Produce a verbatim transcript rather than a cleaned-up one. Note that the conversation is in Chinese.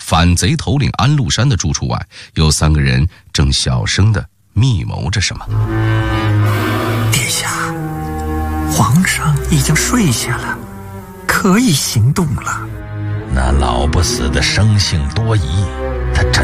反贼头领安禄山的住处外，有三个人正小声地密谋着什么。 殿下，皇上已经睡下了，可以行动了。 那老不死的生性多疑，